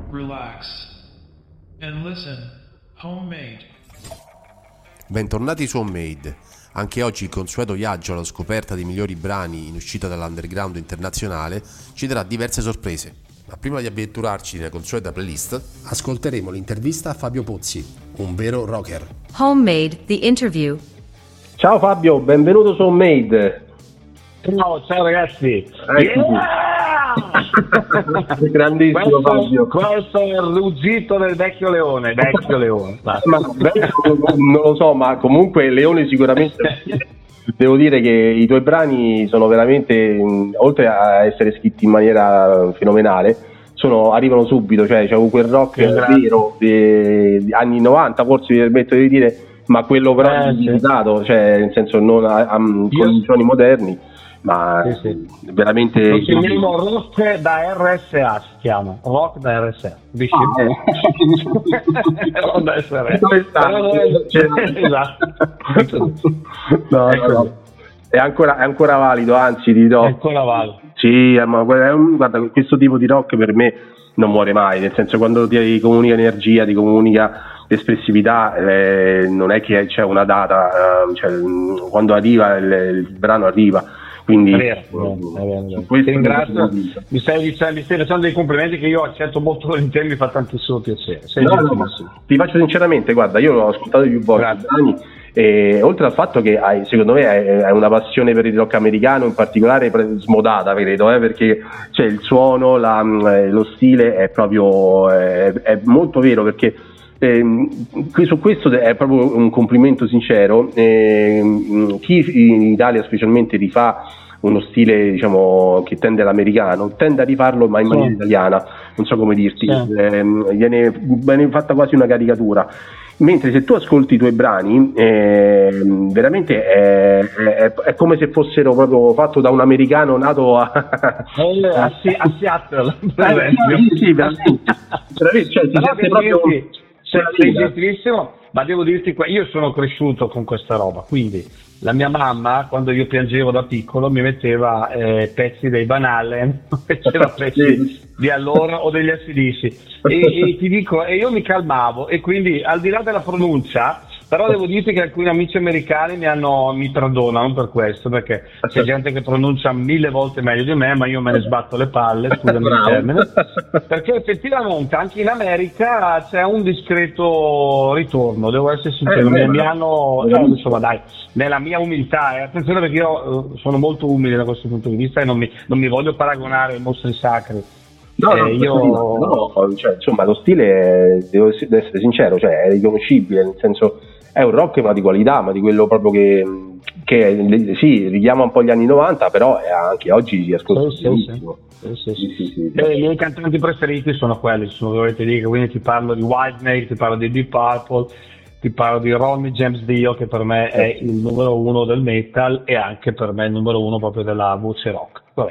relax, and listen. Homemade. Bentornati su Homemade. Anche oggi il consueto viaggio alla scoperta dei migliori brani in uscita dall'underground internazionale ci darà diverse sorprese. Ma prima di avventurarci nella consueta playlist, ascolteremo l'intervista a Fabio Pozzi, un vero rocker. Homemade, the interview. Ciao Fabio, benvenuto su Homemade. Ciao ragazzi. Grandissimo Fabio. Questo è il ruggito del vecchio leone. Ma, non lo so, ma comunque Leone sicuramente. Devo dire che i tuoi brani sono veramente, oltre a essere scritti in maniera fenomenale, arrivano subito, cioè c'è quel rock vero degli anni 90, forse mi permetto di dire, ma quello però utilizzato, cioè nel senso non con i suoni moderni, ma veramente lo chiamiamo rock da RSA, si chiama rock da RSA, non da SRA. Esatto. No. È ancora valido, anzi ti do. È ancora valido. Sì, ma guarda, questo tipo di rock per me non muore mai, nel senso, quando ti comunica energia, ti comunica espressività, non è che c'è una data, cioè, quando arriva il brano arriva. Quindi è vero. Ti ringrazio, mi stai facendo dei complimenti che io accetto molto volentieri, mi fa tantissimo piacere. Ti faccio sinceramente, guarda, io l'ho ascoltato più volte anni, e oltre al fatto che secondo me hai una passione per il rock americano, in particolare smodata, credo, perché cioè, il suono, lo stile è proprio è molto vero, perché su questo è proprio un complimento sincero. Chi in Italia specialmente rifà uno stile, diciamo, che tende all'americano, tende a rifarlo ma in maniera italiana, non so come dirti, viene fatta quasi una caricatura, mentre se tu ascolti i tuoi brani veramente è come se fossero proprio fatto da un americano nato a Seattle. Sì, veramente. Sei gentilissimo, ma devo dirti, io sono cresciuto con questa roba, quindi la mia mamma, quando io piangevo da piccolo, mi metteva pezzi dei Van Halen, metteva pezzi di allora o degli AC/DC, e ti dico, e io mi calmavo, e quindi al di là della pronuncia, però devo dirti che alcuni amici americani mi perdonano per questo, perché c'è gente che pronuncia 1000 volte meglio di me, ma io me ne sbatto le palle, scusami il termine, perché effettivamente anche in America c'è un discreto ritorno, devo essere sincero, mi hanno, insomma dai, nella mia umiltà, attenzione, perché io sono molto umile da questo punto di vista e non mi voglio paragonare ai mostri sacri. Cioè, insomma, lo stile, devo essere sincero, cioè è riconoscibile, nel senso, è un rock ma di qualità, ma di quello proprio che sì, richiama un po' gli anni 90, però anche oggi si ascolta benissimo. I miei cantanti preferiti sono quelli, dovete dire, quindi ti parlo di Whitesnake, ti parlo di Deep Purple, ti parlo di Ronnie James Dio, che per me è il numero uno del metal e anche per me il numero uno proprio della voce rock.